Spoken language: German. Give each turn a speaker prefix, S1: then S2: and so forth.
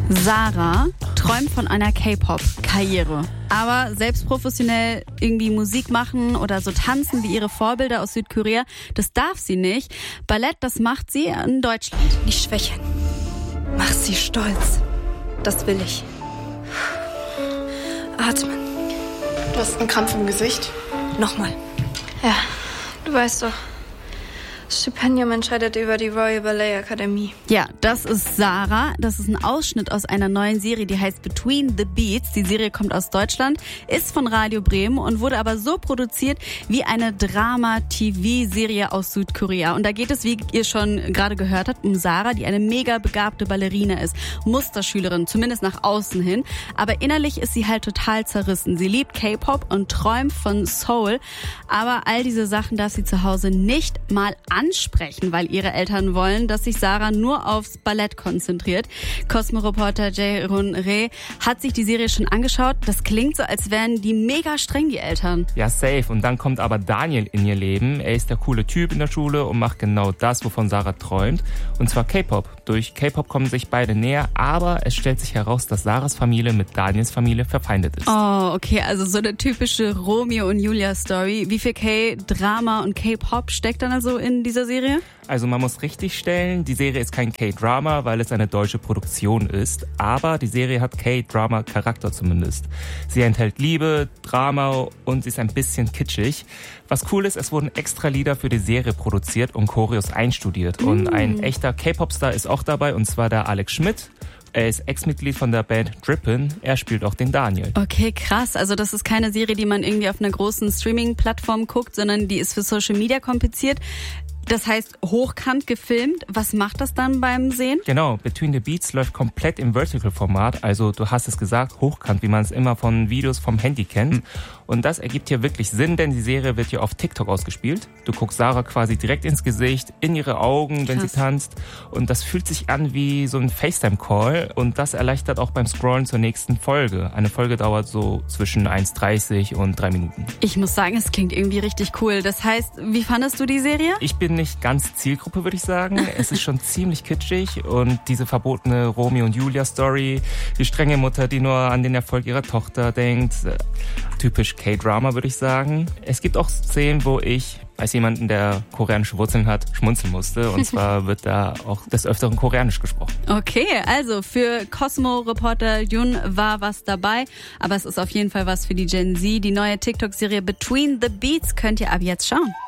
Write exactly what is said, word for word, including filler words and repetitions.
S1: Sarah träumt von einer K-Pop-Karriere. Aber selbst professionell irgendwie Musik machen oder so tanzen wie ihre Vorbilder aus Südkorea, das darf sie nicht. Ballett, das macht sie in Deutschland.
S2: Nicht schwächeln. Mach sie stolz. Das will ich. Atmen.
S3: Du hast einen Krampf im Gesicht.
S2: Nochmal.
S3: Ja, du weißt doch. Das Stipendium entscheidet über die Royal Ballet Akademie.
S1: Ja, das ist Sarah. Das ist ein Ausschnitt aus einer neuen Serie, die heißt Between the Beats. Die Serie kommt aus Deutschland, ist von Radio Bremen und wurde aber so produziert wie eine Drama-T V-Serie aus Südkorea. Und da geht es, wie ihr schon gerade gehört habt, um Sarah, die eine mega begabte Ballerina ist. Musterschülerin, zumindest nach außen hin. Aber innerlich ist sie halt total zerrissen. Sie liebt K-Pop und träumt von Soul. Aber all diese Sachen darf sie zu Hause nicht mal ansprechen, weil ihre Eltern wollen, dass sich Sarah nur aufs Ballett konzentriert. Cosmo-Reporter Jae-Run Reh hat sich die Serie schon angeschaut. Das klingt so, als wären die mega streng, die Eltern.
S4: Ja, safe. Und dann kommt aber Daniel in ihr Leben. Er ist der coole Typ in der Schule und macht genau das, wovon Sarah träumt. Und zwar K-Pop. Durch K-Pop kommen sich beide näher, aber es stellt sich heraus, dass Sarahs Familie mit Daniels Familie verfeindet ist.
S1: Oh, okay, also so eine typische Romeo und Julia Story. Wie viel K-Drama und K-Pop steckt dann also in dieser Serie?
S4: Also man muss richtig stellen, die Serie ist kein K-Drama, weil es eine deutsche Produktion ist. Aber die Serie hat K-Drama-Charakter zumindest. Sie enthält Liebe, Drama und sie ist ein bisschen kitschig. Was cool ist, es wurden extra Lieder für die Serie produziert und Choreos einstudiert. Mm. Und ein echter K-Pop-Star ist auch dabei, und zwar der Alex Schmidt. Er ist Ex-Mitglied von der Band Drippin. Er spielt auch den Daniel.
S1: Okay, krass. Also das ist keine Serie, die man irgendwie auf einer großen Streaming-Plattform guckt, sondern die ist für Social Media konzipiert. Das heißt, hochkant gefilmt. Was macht das dann beim Sehen?
S4: Genau, Between the Beats läuft komplett im Vertical-Format. Also du hast es gesagt, hochkant, wie man es immer von Videos vom Handy kennt. Mhm. Und das ergibt hier wirklich Sinn, denn die Serie wird hier auf TikTok ausgespielt. Du guckst Sarah quasi direkt ins Gesicht, in ihre Augen, wenn Krass. sie tanzt. Und das fühlt sich an wie so ein FaceTime-Call. Und das erleichtert auch beim Scrollen zur nächsten Folge. Eine Folge dauert so zwischen eins dreißig und drei Minuten.
S1: Ich muss sagen, es klingt irgendwie richtig cool. Das heißt, wie fandest du die Serie?
S4: Ich bin nicht ganz Zielgruppe, würde ich sagen. Es ist schon ziemlich kitschig und diese verbotene Romeo und Julia Story, die strenge Mutter, die nur an den Erfolg ihrer Tochter denkt, typisch K-Drama, würde ich sagen. Es gibt auch Szenen, wo ich als jemanden, der koreanische Wurzeln hat, schmunzeln musste. Und zwar wird da auch des Öfteren Koreanisch gesprochen.
S1: Okay, also für Cosmo-Reporter Jun war was dabei. Aber es ist auf jeden Fall was für die Gen Z. Die neue TikTok-Serie Between the Beats könnt ihr ab jetzt schauen.